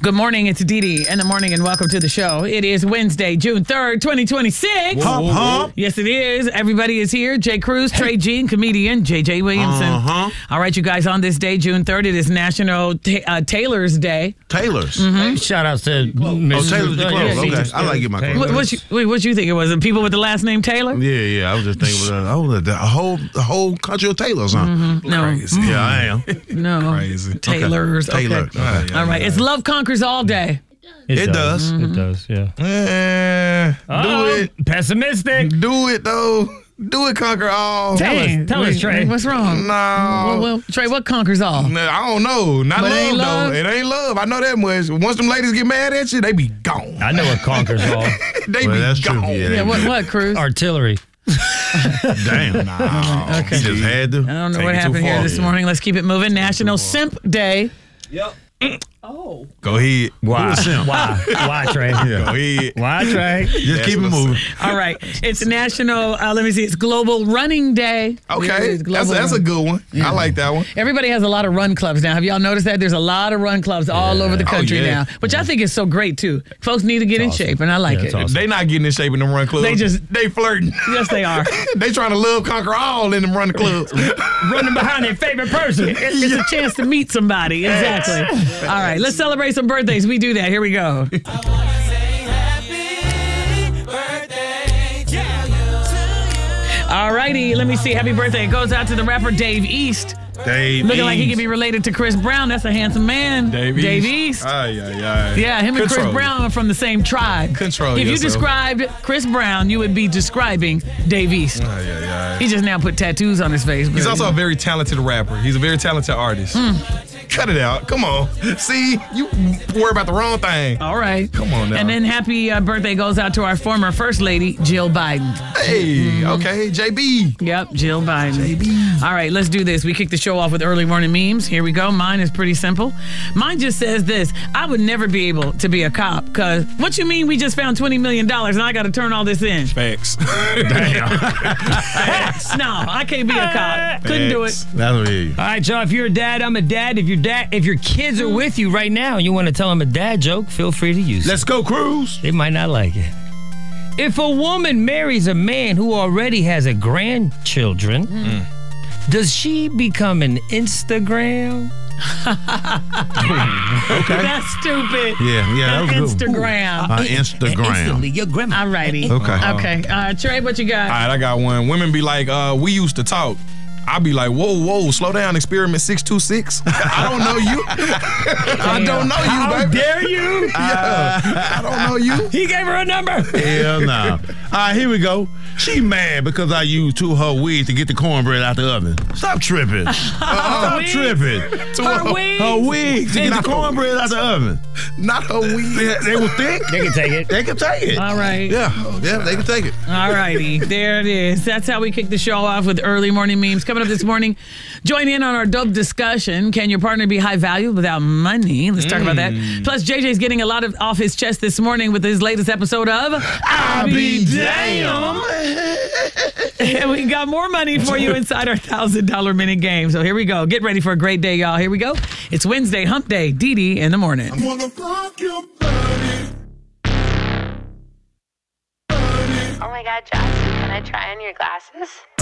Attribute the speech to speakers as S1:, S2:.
S1: Good morning, it's Dee Dee in the morning, and welcome to the show. It is Wednesday, June 3rd, 2026.
S2: Hump, hump.
S1: Yes, it is. Everybody is here. Jay Cruz, Trey G, and comedian JJ Williamson. All right, you guys, on this day, June 3rd, it is National Tailor's Day.
S2: Tailors.
S3: Shout out to
S2: Oh, Tailor's the clothes.
S3: yeah,
S2: Okay, I like it. My clothes.
S1: What you think it was? The people with the last name Taylor?
S2: Yeah. I was just thinking, the whole country of tailors, huh?
S1: No.
S2: Crazy. Yeah, I am.
S1: No.
S2: Crazy.
S1: Tailors.
S2: Okay. Tailor.
S1: Okay. All right, it's Love Conquers All Day.
S2: It does.
S3: It does, yeah.
S2: Do it.
S3: Pessimistic.
S2: Do it, though. Do it, conquer all.
S3: Tell us, Trey.
S1: What's wrong?
S2: No.
S1: Well, Trey, what conquers all?
S2: I don't know. Not
S1: But it ain't
S2: love,
S1: love?
S2: though. It ain't love. I know that much. Once them ladies get mad at you, they be gone.
S3: I know what conquers all.
S2: They be
S4: that's true.
S2: gone.
S4: Yeah.
S1: Yeah, what, Cruz?
S3: Artillery.
S2: Damn. Nah.
S1: Okay.
S2: He just had to.
S1: I don't know
S2: Take
S1: what
S2: it too
S1: happened here
S2: far.
S1: this morning. Let's keep it moving. National Simp Day.
S2: Go ahead.
S3: Why? Why, Trey?
S2: Go ahead.
S3: Why, Trey?
S2: Just keep it moving.
S1: All right. It's National, it's Global Running Day.
S2: Okay.
S1: It's Global
S2: That's a
S1: Run-
S2: good one. I like that one.
S1: Everybody has a lot of run clubs now. Have y'all noticed that? There's a lot of run clubs all over the country
S2: yeah.
S1: now, which I think is so great, too. Folks need to get in shape, and I like it.
S3: it's awesome.
S2: They not getting in shape in them run clubs. They flirting.
S1: Yes, they are.
S2: They trying to love conquer all in them run clubs.
S3: Running behind their favorite person.
S1: It's a chance to meet somebody. Exactly. All right. Let's celebrate some birthdays. We do that. Here we go. All righty, let me see. Happy birthday. It goes out to the rapper Dave East.
S2: Dave
S1: Looking like he could be related to Chris Brown. That's a handsome man.
S2: Dave East.
S1: Yeah, him and Chris
S2: Control.
S1: Brown are from the same tribe.
S2: Control
S1: If you
S2: yourself.
S1: described Chris Brown, you would be describing Dave East. He just now put tattoos on his face.
S5: He's
S1: but-
S5: also a very talented rapper. He's a very talented artist.
S2: Cut it out. Come on. See, you worry about the wrong thing.
S1: All right.
S2: Come on now.
S1: And then happy birthday goes out to our former First Lady, Jill Biden.
S2: Hey, okay, JB.
S1: Yep, Jill Biden. All right, let's do this. We kick the show off with early morning memes. Here we go. Mine is pretty simple. Mine just says this. I would never be able to be a cop because what you mean we just found $20 million and I got to turn all this in?
S5: Facts.
S2: Damn.
S1: No, I can't be a cop. Couldn't do it.
S4: That's what it is.
S3: All right, y'all. If you're a dad, I'm a dad. If your kids are with you right now and you want to tell them a dad joke, feel free to use it.
S2: Let's go, Cruz.
S3: They might not like it. If a woman marries a man who already has a grandchildren, does she become an Instagram?
S2: Okay.
S1: That's stupid.
S4: Yeah, that was good.
S1: Instagram.
S4: Instagram.
S3: your grandma.
S1: All righty.
S2: Okay.
S1: Trey, what you got?
S5: All right, I got one. Women be like, we used to talk. I'll be like, whoa, slow down, experiment 626. I don't know you. I don't know you,
S3: How
S5: baby.
S3: dare you?
S5: Yeah, I don't know you.
S3: He gave her a number.
S4: Hell no. All right, here we go. She mad because I used two of her wigs to get the cornbread out the oven. Stop tripping. Stop
S1: wigs?
S4: tripping.
S1: Her wigs?
S4: Her wigs to get the cornbread out the oven.
S2: Not her weed.
S4: They were thick.
S3: They can take it.
S4: They can take it.
S1: All right.
S4: Yeah, they can take it.
S1: All righty. There it is. That's how we kick the show off with early morning memes. Coming up this morning, join in on our dope discussion. Can your partner be high value without money? Let's talk about that. Plus, JJ's getting a lot off his chest this morning with his latest episode of I'll Be Damn. And we got more money for you inside our $1,000 minute game. So here we go. Get ready for a great day, y'all. Here we go. It's Wednesday, hump day. Dee Dee in the morning.
S6: Oh my God, Josh, can I try on your glasses?